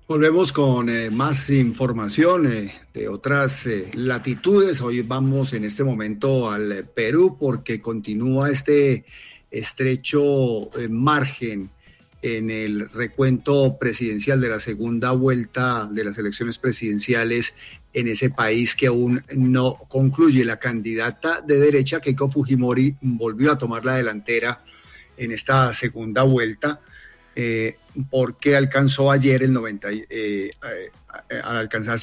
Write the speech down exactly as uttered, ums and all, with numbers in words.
Volvemos con eh, más información eh, de otras eh, latitudes. Hoy vamos en este momento al eh, Perú porque continúa este estrecho eh, margen en el recuento presidencial de la segunda vuelta de las elecciones presidenciales en ese país que aún no concluye. La candidata de derecha, Keiko Fujimori, volvió a tomar la delantera en esta segunda vuelta. Eh, porque alcanzó ayer el noventa, eh, eh, al alcanzar